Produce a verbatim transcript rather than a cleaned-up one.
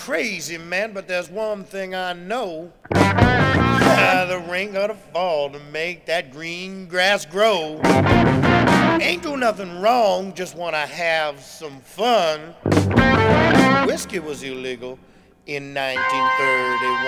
crazy, man, but there's one thing I know. Ah, the rain gotta fall to make that green grass grow. Ain't do nothing wrong, just wanna have some fun. Whiskey was illegal in nineteen thirty-one.